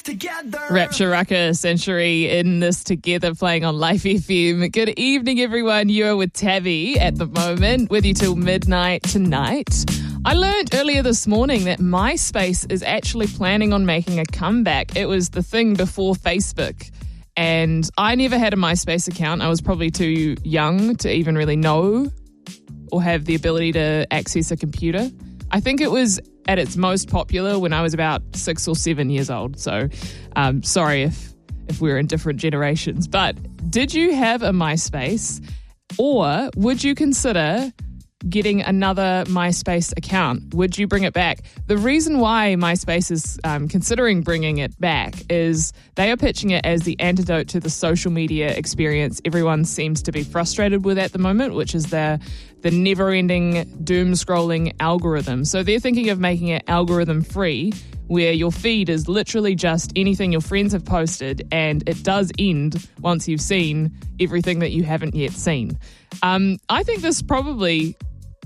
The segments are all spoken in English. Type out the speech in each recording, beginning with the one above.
together. Rapture Ruckus and Cherie in this together, playing on Life FM. Good evening, everyone. You are with Tabby at the moment, with you till midnight tonight. I learned earlier this morning that MySpace is actually planning on making a comeback. It was the thing before Facebook. And I never had a MySpace account. I was probably too young to even really know or have the ability to access a computer. I think it was at its most popular when I was about 6 or 7 years old. So sorry if we're in different generations. But did you have a MySpace, or would you consider getting another MySpace account? Would you bring it back? The reason why MySpace is considering bringing it back is they are pitching it as the antidote to the social media experience everyone seems to be frustrated with at the moment, which is the never-ending doom-scrolling algorithm. So they're thinking of making it algorithm-free, where your feed is literally just anything your friends have posted, and it does end once you've seen everything that you haven't yet seen. I think this probably...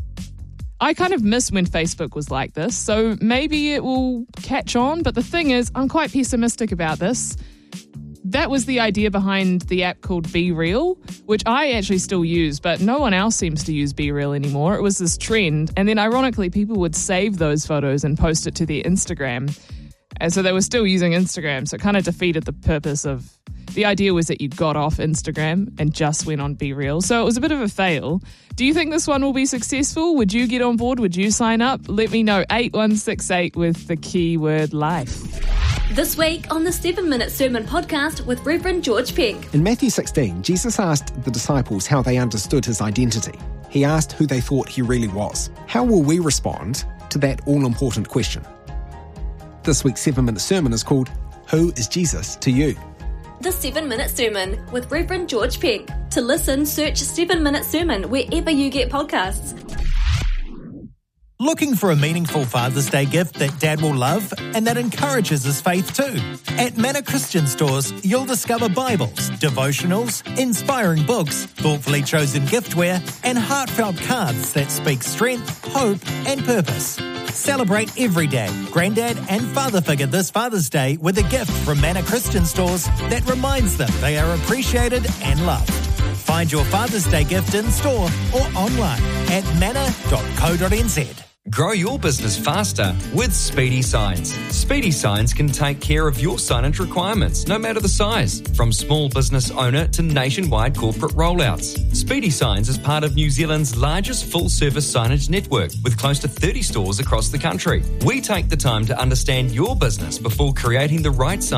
I kind of miss when Facebook was like this, so maybe it will catch on. But the thing is, I'm quite pessimistic about this. That was the idea behind the app called Be Real, which I actually still use, but no one else seems to use Be Real anymore. It was this trend, and then ironically, people would save those photos and post it to their Instagram. And so they were still using Instagram, so it kind of defeated the purpose of... The idea was that you got off Instagram and just went on Be Real. So it was a bit of a fail. Do you think this one will be successful? Would you get on board? Would you sign up? Let me know. 8168 with the keyword life. This week on the 7-Minute Sermon Podcast with Reverend George Peck. In Matthew 16, Jesus asked the disciples how they understood his identity. He asked who they thought he really was. How will we respond to that all-important question? This week's 7-Minute Sermon is called, Who is Jesus to You? The 7-Minute Sermon with Reverend George Peck. To listen, search 7-Minute Sermon wherever you get podcasts. Looking for a meaningful Father's Day gift that Dad will love and that encourages his faith too? At Manor Christian Stores, you'll discover Bibles, devotionals, inspiring books, thoughtfully chosen giftware, and heartfelt cards that speak strength, hope, and purpose. Celebrate every dad, granddad, and father figure this Father's Day with a gift from Manor Christian Stores that reminds them they are appreciated and loved. Find your Father's Day gift in store or online at manor.co.nz. Grow your business faster with Speedy Signs. Speedy Signs can take care of your signage requirements, no matter the size, from small business owner to nationwide corporate rollouts. Speedy Signs is part of New Zealand's largest full-service signage network, with close to 30 stores across the country. We take the time to understand your business before creating the right sign